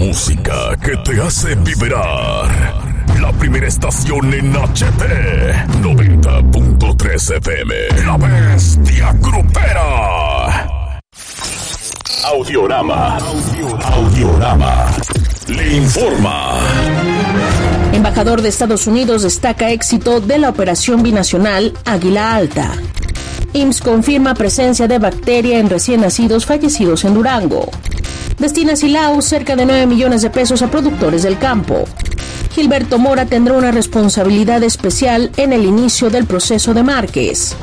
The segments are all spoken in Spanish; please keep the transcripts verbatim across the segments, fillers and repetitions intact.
música que te hace vibrar. La primera estación en H T, noventa punto tres F M. La Bestia Grupera. Audiorama. Audiorama. Le informa. Embajador de Estados Unidos destaca éxito de la operación binacional Águila Alta. I M S S confirma presencia de bacteria en recién nacidos fallecidos en Durango. Destina Silao cerca de nueve millones de pesos a productores del campo. Gilberto Mora tendrá una responsabilidad especial en el inicio del proceso de Márquez.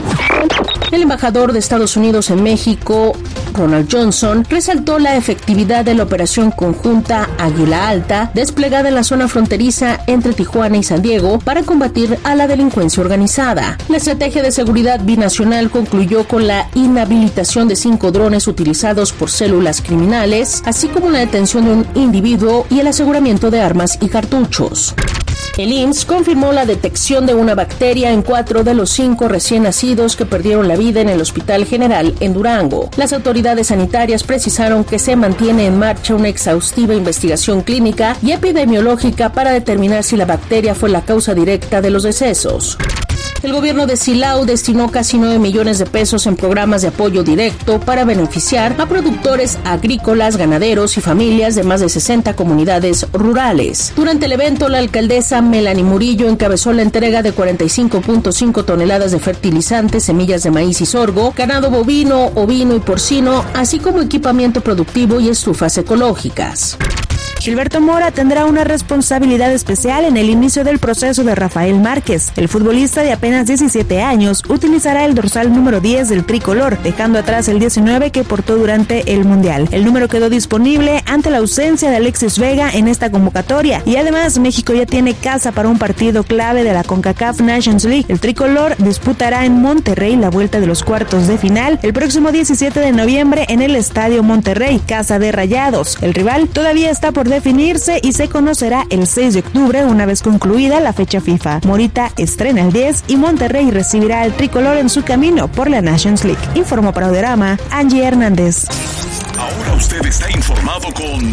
El embajador de Estados Unidos en México, Ronald Johnson, resaltó la efectividad de la operación conjunta Águila Alta, desplegada en la zona fronteriza entre Tijuana y San Diego para combatir a la delincuencia organizada. La estrategia de seguridad binacional concluyó con la inhabilitación de cinco drones utilizados por células criminales, así como la detención de un individuo y el aseguramiento de armas y cartuchos. El I M S S confirmó la detección de una bacteria en cuatro de los cinco recién nacidos que perdieron la vida en el Hospital General en Durango. Las autoridades sanitarias precisaron que se mantiene en marcha una exhaustiva investigación clínica y epidemiológica para determinar si la bacteria fue la causa directa de los decesos. El gobierno de Silao destinó casi nueve millones de pesos en programas de apoyo directo para beneficiar a productores agrícolas, ganaderos y familias de más de sesenta comunidades rurales. Durante el evento, la alcaldesa Melanie Murillo encabezó la entrega de cuarenta y cinco punto cinco toneladas de fertilizantes, semillas de maíz y sorgo, ganado bovino, ovino y porcino, así como equipamiento productivo y estufas ecológicas. Gilberto Mora tendrá una responsabilidad especial en el inicio del proceso de Rafael Márquez. El futbolista de apenas diecisiete años utilizará el dorsal número diez del tricolor, dejando atrás el diecinueve que portó durante el Mundial. El número quedó disponible ante la ausencia de Alexis Vega en esta convocatoria y además México ya tiene casa para un partido clave de la CONCACAF Nations League. El tricolor disputará en Monterrey la vuelta de los cuartos de final el próximo diecisiete de noviembre en el Estadio Monterrey, casa de Rayados. El rival todavía está por definirse y se conocerá el seis de octubre una vez concluida la fecha FIFA. Morita estrena el diez y Monterrey recibirá al tricolor en su camino por la Nations League. Informó para Audiorama Angie Hernández. Ahora usted está informado con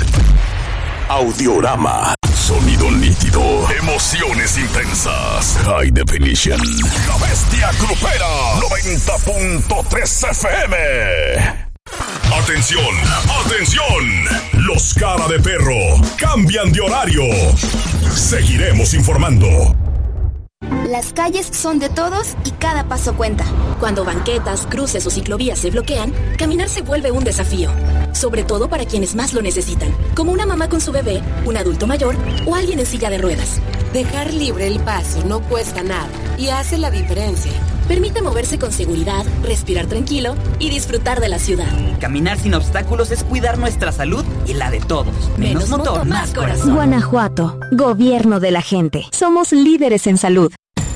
Audiorama. Sonido nítido, emociones intensas, High Definition. La Bestia Grupera, noventa punto tres F M. Atención, atención, los cara de perro cambian de horario. Seguiremos informando. Las calles son de todos y cada paso cuenta. Cuando banquetas, cruces o ciclovías se bloquean, caminar se vuelve un desafío. Sobre todo para quienes más lo necesitan, como una mamá con su bebé, un adulto mayor o alguien en silla de ruedas. Dejar libre el paso no cuesta nada y hace la diferencia. Permite moverse con seguridad, respirar tranquilo y disfrutar de la ciudad. Caminar sin obstáculos es cuidar nuestra salud y la de todos. Menos, Menos motor, motor, más corazón. Guanajuato, gobierno de la gente. Somos líderes en salud.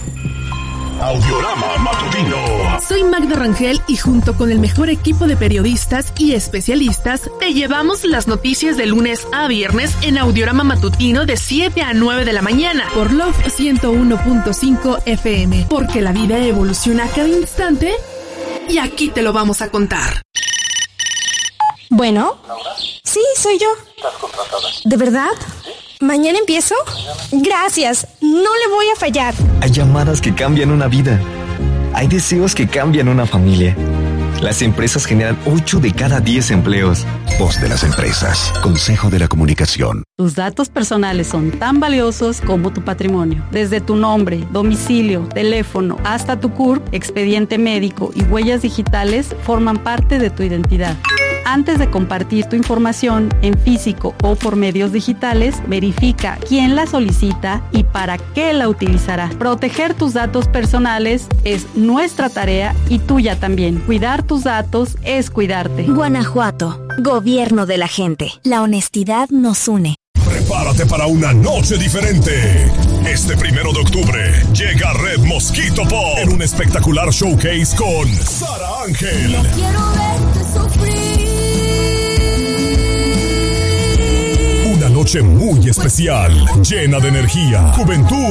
Audiorama Matutino. Soy Magda Rangel y junto con el mejor equipo de periodistas y especialistas te llevamos las noticias de lunes a viernes en Audiorama Matutino de siete a nueve de la mañana por Love ciento uno punto cinco F M, porque la vida evoluciona a cada instante y aquí te lo vamos a contar. Bueno, sí, soy yo. ¿Estás contratada? ¿De verdad? ¿Mañana empiezo? Gracias, no le voy a fallar. Hay llamadas que cambian una vida. Hay deseos que cambian una familia. Las empresas generan ocho de cada diez empleos. Voz de las empresas. Consejo de la Comunicación. Tus datos personales son tan valiosos como tu patrimonio. Desde tu nombre, domicilio, teléfono, hasta tu C U R P, expediente médico y huellas digitales forman parte de tu identidad. Antes de compartir tu información en físico o por medios digitales, verifica quién la solicita y para qué la utilizará. Proteger tus datos personales es nuestra tarea y tuya también. Cuidar tus datos es cuidarte. Guanajuato, gobierno de la gente. La honestidad nos une. Prepárate para una noche diferente. Este primero de octubre llega Red Mosquito Pop en un espectacular showcase con Sara Ángel. No quiero verte sufrir. Una noche muy especial, llena de energía, juventud